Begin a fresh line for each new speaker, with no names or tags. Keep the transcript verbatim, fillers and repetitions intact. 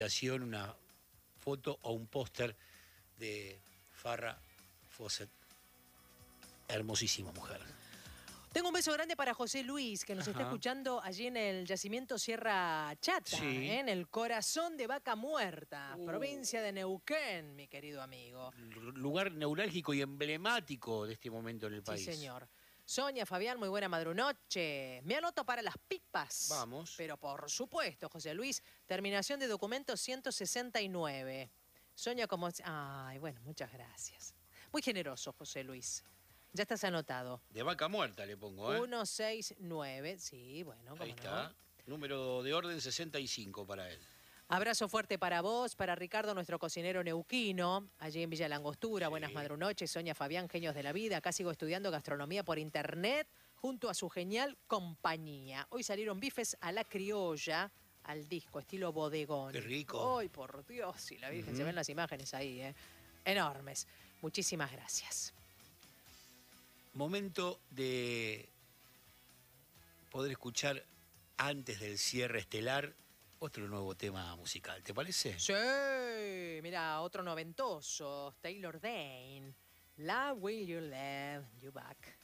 una foto o un póster de Farrah Fawcett. Hermosísima mujer.
Tengo un beso grande para José Luis, que nos
Ajá.
está escuchando allí en el yacimiento Sierra Chata,
Sí.
¿eh? En el corazón de Vaca Muerta,
Uh.
provincia de Neuquén, mi querido amigo.
Lugar neurálgico y emblemático de este momento en el país.
Sí, señor. Sonia, Fabián, muy buena madrunoche. Me anoto para las pipas.
Vamos.
Pero por supuesto, José Luis, terminación de documento ciento sesenta y nueve. Sonia como... Ay, bueno, muchas gracias. Muy generoso, José Luis. Ya estás anotado.
De Vaca Muerta le pongo, ¿eh?
ciento sesenta y nueve, sí, bueno, cómo
Ahí está.
no.
Número de orden sesenta y cinco para él.
Abrazo fuerte para vos, para Ricardo, nuestro cocinero neuquino, allí en Villa Langostura. Sí. Buenas madrunoches, Sonia, Fabián, genios de la vida. Acá sigo estudiando gastronomía por internet junto a su genial compañía. Hoy salieron bifes a la criolla, al disco, estilo bodegón.
¡Qué rico!
¡Ay, por Dios! Y la Virgen,
uh-huh.
Se ven las imágenes ahí, ¿eh? Enormes. Muchísimas gracias.
Momento de poder escuchar antes del cierre estelar otro nuevo tema musical, ¿te parece?
Sí, mira, otro noventoso, Taylor Dayne. Love Will You Love You Back.